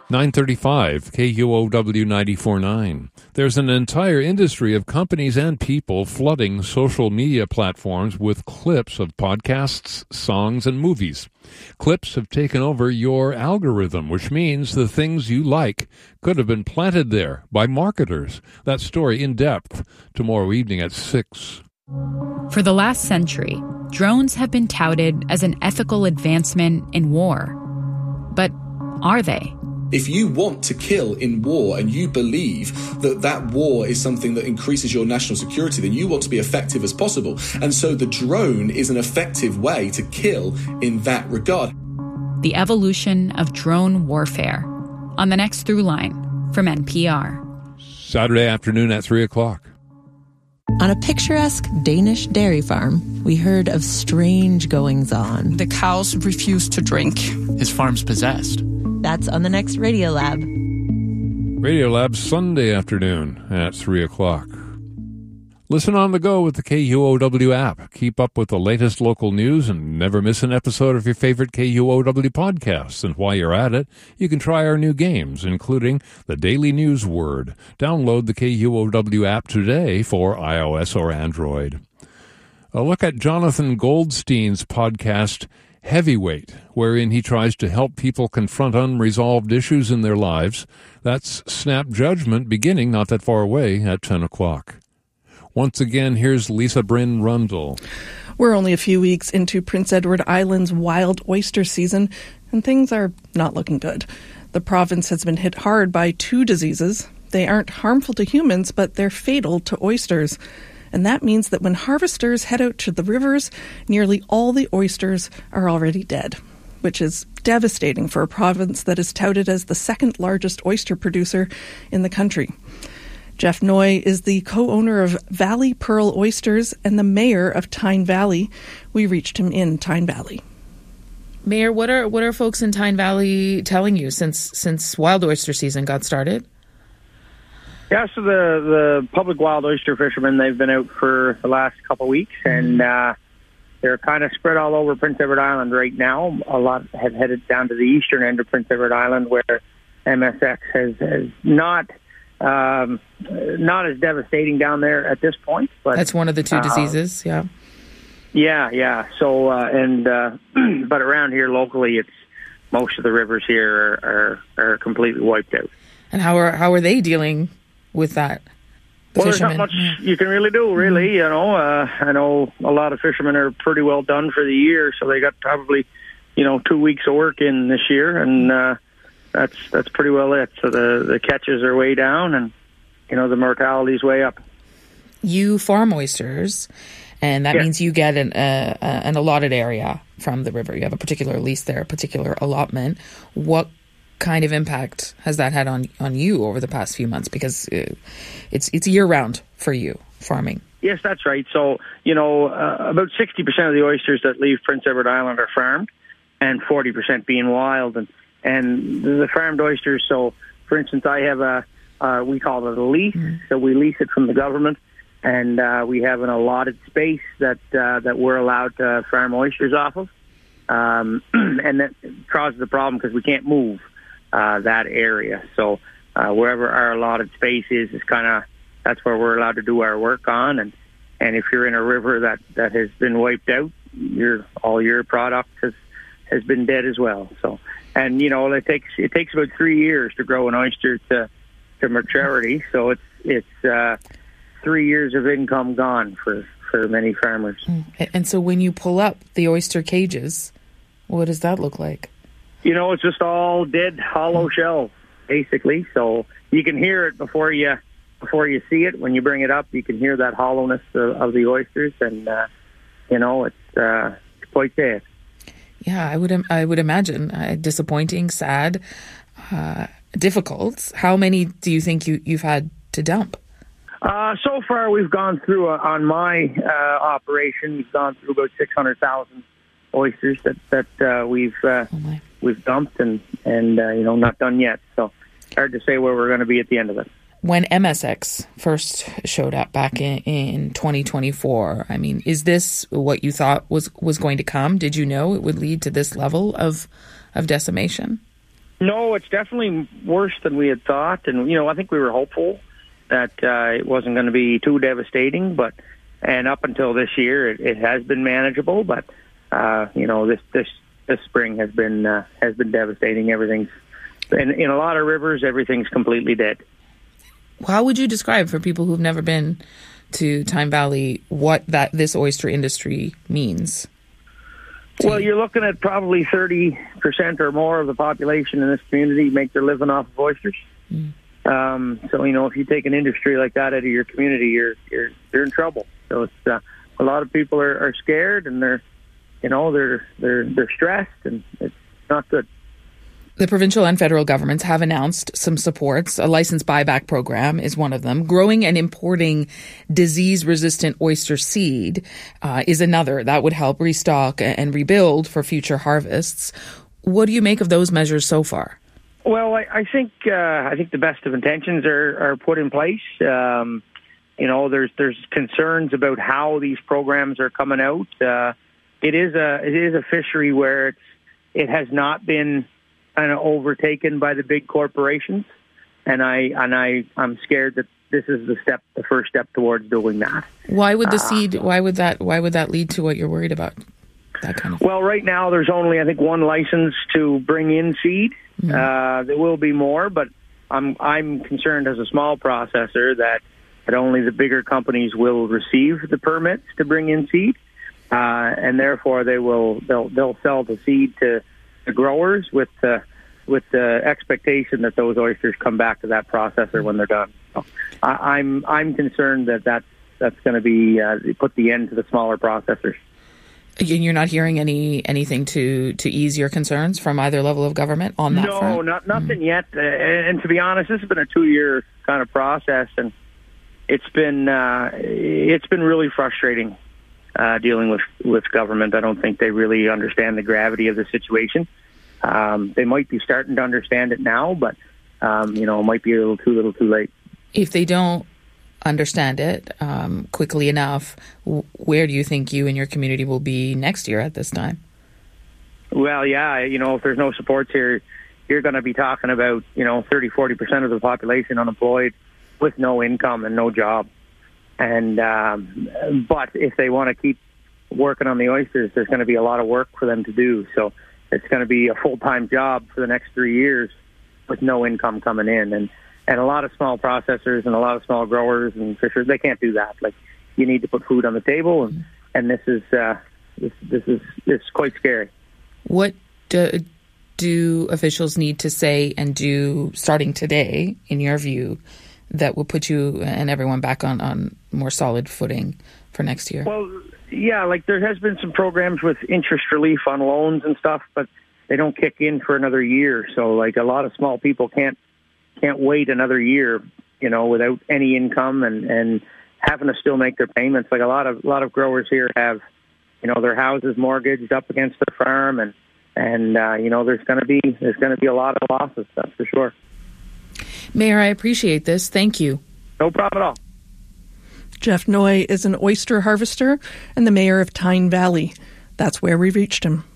935 KUOW 94.9. There's an entire industry of companies and people flooding social media platforms with clips of podcasts, songs, and movies. Clips have taken over your algorithm, which means the things you like could have been planted there by marketers. That story in depth tomorrow evening at 6. For the last century, drones have been touted as an ethical advancement in war. But are they? If you want to kill in war and you believe that that war is something that increases your national security, then you want to be effective as possible. And so the drone is an effective way to kill in that regard. The evolution of drone warfare on the next Through Line from NPR. Saturday afternoon at 3 o'clock. On a picturesque Danish dairy farm, we heard of strange goings-on. The cows refused to drink. His farm's possessed. That's on the next Radiolab. Radiolab Sunday afternoon at 3 o'clock. Listen on the go with the KUOW app. Keep up with the latest local news and never miss an episode of your favorite KUOW podcasts. And while you're at it, you can try our new games, including the Daily News Word. Download the KUOW app today for iOS or Android. A look at Jonathan Goldstein's podcast, Heavyweight, wherein he tries to help people confront unresolved issues in their lives. That's Snap Judgment, beginning not that far away at 10 o'clock. Once again, here's Lisa Bryn Rundle. We're only a few weeks into Prince Edward Island's wild oyster season, and things are not looking good. The province has been hit hard by two diseases. They aren't harmful to humans, but they're fatal to oysters. And that means that when harvesters head out to the rivers, nearly all the oysters are already dead, which is devastating for a province that is touted as the second largest oyster producer in the country. Jeff Noy is the co-owner of Valley Pearl Oysters and the mayor of Tyne Valley. We reached him in Tyne Valley. Mayor, what are folks in Tyne Valley telling you since wild oyster season got started? Yeah, so the public wild oyster fishermen, they've been out for the last couple of weeks, and they're kind of spread all over Prince Edward Island right now. A lot have headed down to the eastern end of Prince Edward Island, where MSX has not as devastating down there at this point. But that's one of the two diseases, yeah. Yeah. So, but around here locally, it's most of the rivers here are completely wiped out. And how are they dealing with that? Well, there's not much you can really do, really. Mm-hmm. You know, I know a lot of fishermen are pretty well done for the year, so they got probably, 2 weeks of work in this year, and that's pretty well it. So the catches are way down, and the mortality's way up. You farm oysters, and that means you get an allotted area from the river. You have a particular lease there, a particular allotment. What kind of impact has that had on you over the past few months? Because it's year round for you farming. Yes, that's right. So about 60% of the oysters that leave Prince Edward Island are farmed, and 40% being wild. And the farmed oysters. So, for instance, I have we call it a lease. Mm-hmm. So we lease it from the government, and we have an allotted space that we're allowed to farm oysters off of. And that causes a problem because we can't move that area. So wherever our allotted space is that's where we're allowed to do our work on. And if you're in a river that has been wiped out, all your product has been dead as well. So, and it takes about 3 years to grow an oyster to maturity. So it's 3 years of income gone for many farmers. And so when you pull up the oyster cages, what does that look like? It's just all dead, hollow shell, basically. So you can hear it before you see it. When you bring it up, you can hear that hollowness of the oysters, and it's quite sad. Yeah, I would imagine disappointing, sad, difficult. How many do you think you've had to dump? So far, we've gone through on my operation. We've gone through about 600,000 oysters that we've dumped and not done yet. So hard to say where we're going to be at the end of it. When MSX first showed up back in 2024, I mean, is this what you thought was going to come? Did you know it would lead to this level of decimation? No, it's definitely worse than we had thought. And, I think we were hopeful that it wasn't going to be too devastating. And up until this year, it has been manageable. But, this spring has been devastating. Everything's, in a lot of rivers, everything's completely dead. How would you describe, for people who've never been to Tyne Valley, what this oyster industry means? Well, you're looking at probably 30% or more of the population in this community make their living off of oysters. So, if you take an industry like that out of your community, you're in trouble. So it's a lot of people are scared, and they're stressed, and it's not good. The provincial and federal governments have announced some supports. A license buyback program is one of them. Growing and importing disease-resistant oyster seed is another that would help restock and rebuild for future harvests. What do you make of those measures so far? Well, I think the best of intentions are put in place. There's concerns about how these programs are coming out. It is a fishery where it has not been kind of overtaken by the big corporations, and I'm scared that this is the first step towards doing that. Why would the seed? Why would that lead to what you're worried about? That kind of. Well, right now there's only, I think, one license to bring in seed. There will be more, but I'm concerned as a small processor that only the bigger companies will receive the permits to bring in seed, and therefore they'll sell the seed to the growers with the expectation that those oysters come back to that processor when they're done. So I'm concerned that's going to be put the end to the smaller processors. You're not hearing anything to ease your concerns from either level of government on that front? No, nothing yet. And to be honest, this has been a 2-year kind of process, and it's been really frustrating dealing with government. I don't think they really understand the gravity of the situation. They might be starting to understand it now, but it might be a little too late. If they don't understand it quickly enough, where do you think you and your community will be next year at this time? Well, yeah, if there's no supports here, you're going to be talking about 30-40% of the population unemployed with no income and no job. And but if they want to keep working on the oysters, there's going to be a lot of work for them to do. So it's going to be a full-time job for the next 3 years with no income coming in. And a lot of small processors and a lot of small growers and fishers, they can't do that. Like, you need to put food on the table, and this is quite scary. What do officials need to say and do starting today, in your view, that will put you and everyone back on more solid footing for next year? Well, yeah, like there has been some programs with interest relief on loans and stuff, but they don't kick in for another year. So like a lot of small people can't wait another year, without any income and having to still make their payments. Like a lot of growers here have, their houses mortgaged up against their farm, and there's going to be a lot of losses. That's for sure. Mayor, I appreciate this. Thank you. No problem at all. Jeff Noy is an oyster harvester and the mayor of Tyne Valley. That's where we reached him.